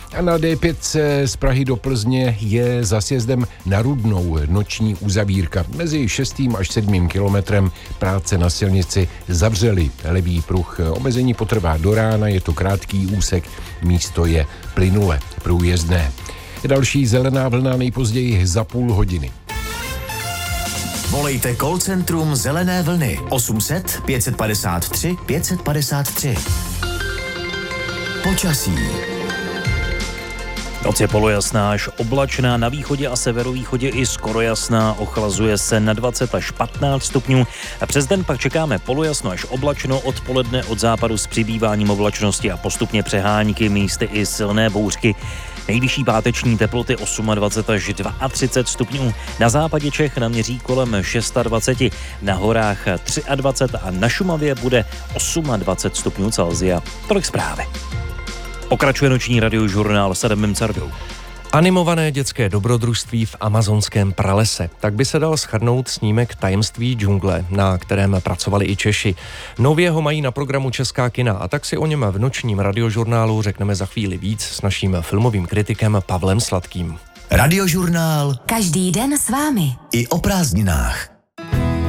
A na D5 z Prahy do Plzně je za sjezdem na Rudnou noční uzavírka. Mezi 6. až 7. kilometrem práce na silnici zavřeli levý pruh. Omezení potrvá do rána, je to krátký úsek, místo je plynule průjezdné. Další zelená vlna nejpozději za půl hodiny. Volejte call centrum Zelené vlny 800 553 553. Počasí. Noc je polojasná až oblačná, na východě a severovýchodě i skoro jasná, ochlazuje se na 20 až 15 stupňů. A přes den pak čekáme polojasno až oblačno, odpoledne od západu s přibýváním oblačnosti a postupně přehánky, místy i silné bouřky. Nejvyšší páteční teploty 28 až 32 stupňů. Na západě Čech naměří kolem 26, na horách 23 a na Šumavě bude 28 stupňů Celsia. Tolik zprávy. Pokračuje noční radiožurnál s Adamem Cardou. Animované dětské dobrodružství v amazonském pralese. Tak by se dal shrnout snímek Tajemství džungle, na kterém pracovali i Češi. Nově ho mají na programu Česká kina a tak si o něm v nočním radiožurnálu řekneme za chvíli víc s naším filmovým kritikem Pavlem Sladkým. Radiožurnál. Každý den s vámi. I o prázdninách.